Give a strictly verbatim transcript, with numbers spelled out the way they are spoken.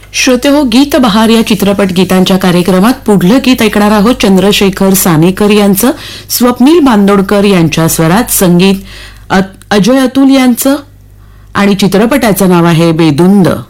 श्रोते हो, गीत बहार या चित्रपट गीतांच्या कार्यक्रमात पुढलं गीत ऐकणार आहोत. चंद्रशेखर सानेकर यांचं, स्वप्नील बांदोडकर यांच्या स्वरात, संगीत अजय अतुल यांचं आणि चित्रपटाचं नाव आहे बेधुंद.